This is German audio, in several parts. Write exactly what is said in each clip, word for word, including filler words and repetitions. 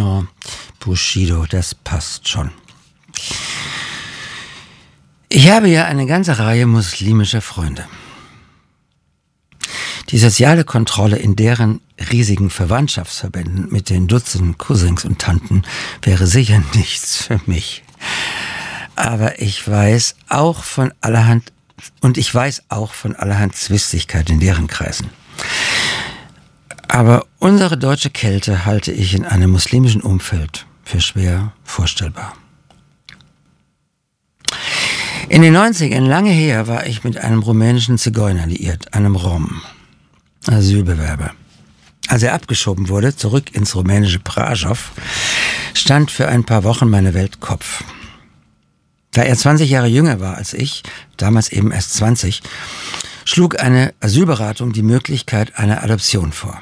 No, Bushido, das passt schon. Ich habe ja eine ganze Reihe muslimischer Freunde. Die soziale Kontrolle in deren riesigen Verwandtschaftsverbänden mit den Dutzenden Cousins und Tanten wäre sicher nichts für mich. Aber ich weiß auch von allerhand, und ich weiß auch von allerhand Zwistigkeit in deren Kreisen. Aber unsere deutsche Kälte halte ich in einem muslimischen Umfeld für schwer vorstellbar. In den neunzigern, lange her, war ich mit einem rumänischen Zigeuner liiert, einem Rom, Asylbewerber. Als er abgeschoben wurde, zurück ins rumänische Brașov, stand für ein paar Wochen meine Welt Kopf. Da er zwanzig Jahre jünger war als ich, damals eben erst zwanzig, schlug eine Asylberatung die Möglichkeit einer Adoption vor.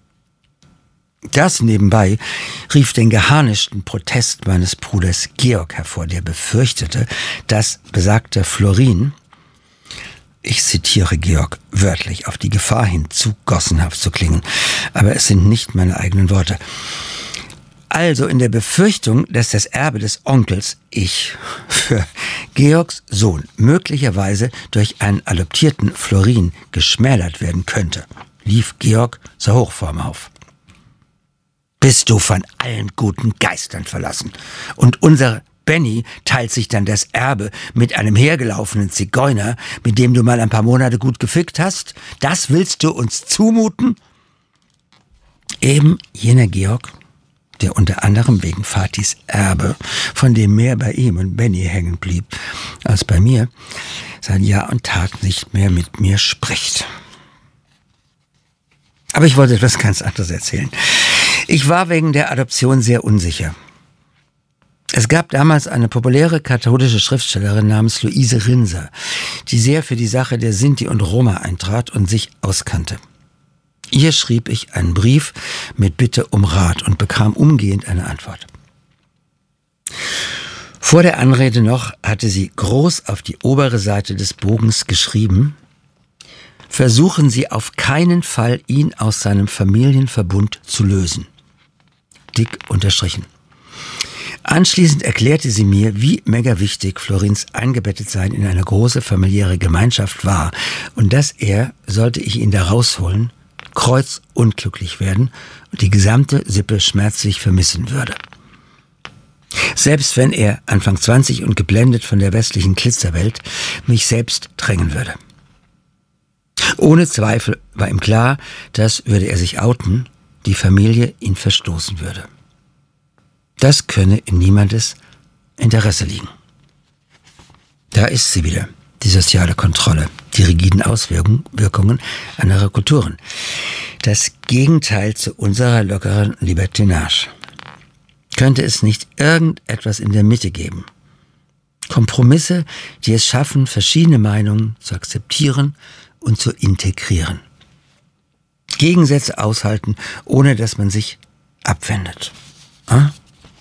Das nebenbei rief den geharnischten Protest meines Bruders Georg hervor, der befürchtete, dass besagter Florin, ich zitiere Georg wörtlich, auf die Gefahr hin, zu gossenhaft zu klingen, aber es sind nicht meine eigenen Worte. Also in der Befürchtung, dass das Erbe des Onkels, ich, für Georgs Sohn möglicherweise durch einen adoptierten Florin geschmälert werden könnte, lief Georg zur Hochform auf. Bist du von allen guten Geistern verlassen? Und unser Benny teilt sich dann das Erbe mit einem hergelaufenen Zigeuner, mit dem du mal ein paar Monate gut gefickt hast? Das willst du uns zumuten? Eben jener Georg, der unter anderem wegen Fatis Erbe, von dem mehr bei ihm und Benny hängen blieb als bei mir, seit Jahr und Tag nicht mehr mit mir spricht. Aber ich wollte etwas ganz anderes erzählen. Ich war wegen der Adoption sehr unsicher. Es gab damals eine populäre katholische Schriftstellerin namens Luise Rinser, die sehr für die Sache der Sinti und Roma eintrat und sich auskannte. Ihr schrieb ich einen Brief mit Bitte um Rat und bekam umgehend eine Antwort. Vor der Anrede noch hatte sie groß auf die obere Seite des Bogens geschrieben: Versuchen Sie auf keinen Fall, ihn aus seinem Familienverbund zu lösen. Dick unterstrichen. Anschließend erklärte sie mir, wie mega wichtig Florins Eingebettetsein in eine große familiäre Gemeinschaft war und dass er, sollte ich ihn da rausholen, kreuzunglücklich werden und die gesamte Sippe schmerzlich vermissen würde. Selbst wenn er, Anfang zwanzig und geblendet von der westlichen Glitzerwelt, mich selbst drängen würde. Ohne Zweifel war ihm klar, dass, würde er sich outen, die Familie ihn verstoßen würde. Das könne in niemandes Interesse liegen. Da ist sie wieder, die soziale Kontrolle, die rigiden Auswirkungen anderer Kulturen. Das Gegenteil zu unserer lockeren Libertinage. Könnte es nicht irgendetwas in der Mitte geben? Kompromisse, die es schaffen, verschiedene Meinungen zu akzeptieren und zu integrieren. Gegensätze aushalten, ohne dass man sich abwendet. Hm?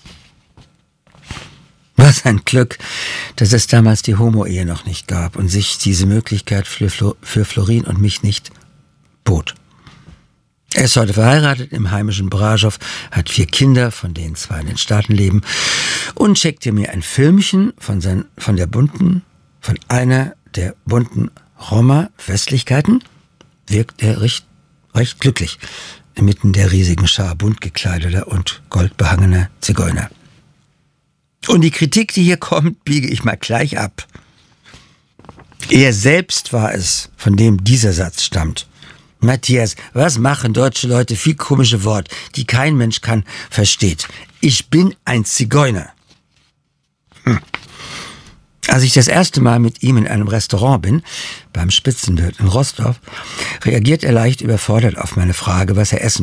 Was ein Glück, dass es damals die Homo-Ehe noch nicht gab und sich diese Möglichkeit für, Flo- für Florin und mich nicht bot. Er ist heute verheiratet im heimischen Brașov, hat vier Kinder, von denen zwei in den Staaten leben, und schickte mir ein Filmchen von, sein, von der bunten, von einer der bunten Roma-Festlichkeiten. Wirkt er recht, recht glücklich, inmitten der riesigen Schar bunt gekleideter und goldbehangener Zigeuner. Und die Kritik, die hier kommt, biege ich mal gleich ab. Er selbst war es, von dem dieser Satz stammt. Matthias, was machen deutsche Leute viel komische Wort, die kein Mensch kann, versteht. Ich bin ein Zigeuner. Hm. Als ich das erste Mal mit ihm in einem Restaurant bin, beim Spitzenwirt in Rostock, reagiert er leicht überfordert auf meine Frage, was er essen